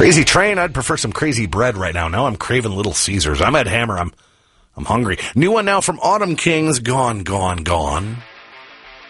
Crazy Train, I'd prefer some crazy bread right now. Now I'm craving Little Caesars. I'm at Hammer. I'm hungry. New one now from Autumn Kings, Gone, Gone, Gone.